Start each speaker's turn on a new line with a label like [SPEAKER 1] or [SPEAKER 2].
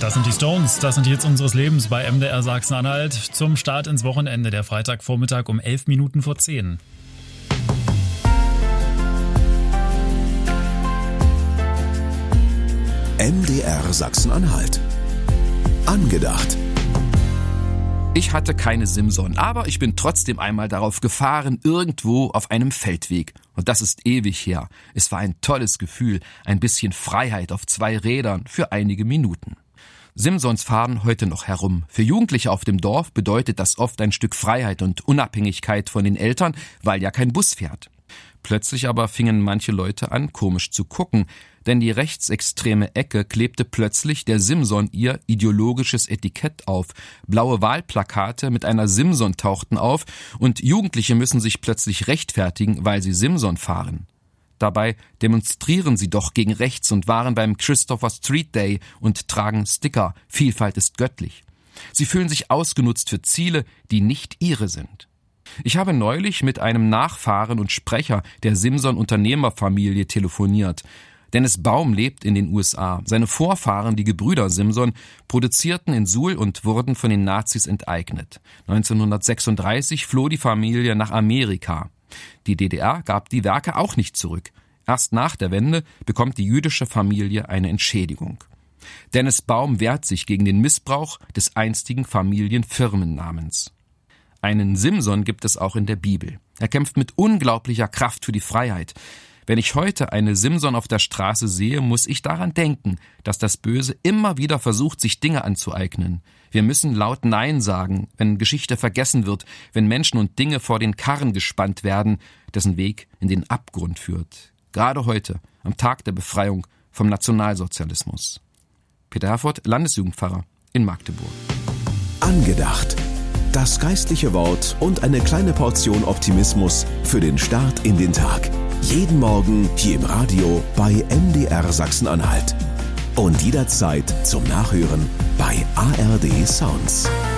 [SPEAKER 1] Das sind die Stones, das sind die Hits unseres Lebens bei MDR Sachsen-Anhalt zum Start ins Wochenende, der Freitagvormittag um 11 Minuten vor 10.
[SPEAKER 2] MDR Sachsen-Anhalt. Angedacht.
[SPEAKER 3] Ich hatte keine Simson, aber ich bin trotzdem einmal darauf gefahren, irgendwo auf einem Feldweg. Und das ist ewig her. Es war ein tolles Gefühl, ein bisschen Freiheit auf 2 Rädern für einige Minuten. Simsons fahren heute noch herum. Für Jugendliche auf dem Dorf bedeutet das oft ein Stück Freiheit und Unabhängigkeit von den Eltern, weil ja kein Bus fährt. Plötzlich aber fingen manche Leute an, komisch zu gucken, denn die rechtsextreme Ecke klebte plötzlich der Simson ihr ideologisches Etikett auf. Blaue Wahlplakate mit einer Simson tauchten auf und Jugendliche müssen sich plötzlich rechtfertigen, weil sie Simson fahren. Dabei demonstrieren sie doch gegen rechts und waren beim Christopher Street Day und tragen Sticker. Vielfalt ist göttlich. Sie fühlen sich ausgenutzt für Ziele, die nicht ihre sind. Ich habe neulich mit einem Nachfahren und Sprecher der Simson-Unternehmerfamilie telefoniert. Dennis Baum lebt in den USA. Seine Vorfahren, die Gebrüder Simson, produzierten in Suhl und wurden von den Nazis enteignet. 1936 floh die Familie nach Amerika. Die DDR gab die Werke auch nicht zurück. Erst nach der Wende bekommt die jüdische Familie eine Entschädigung. Dennis Baum wehrt sich gegen den Missbrauch des einstigen Familienfirmennamens. Einen Simson gibt es auch in der Bibel. Er kämpft mit unglaublicher Kraft für die Freiheit. Wenn ich heute eine Simson auf der Straße sehe, muss ich daran denken, dass das Böse immer wieder versucht, sich Dinge anzueignen. Wir müssen laut Nein sagen, wenn Geschichte vergessen wird, wenn Menschen und Dinge vor den Karren gespannt werden, dessen Weg in den Abgrund führt. Gerade heute, am Tag der Befreiung vom Nationalsozialismus. Peter Herford, Landesjugendpfarrer in Magdeburg.
[SPEAKER 2] Angedacht. Das geistliche Wort und eine kleine Portion Optimismus für den Start in den Tag. Jeden Morgen hier im Radio bei MDR Sachsen-Anhalt. Und jederzeit zum Nachhören bei ARD Sounds.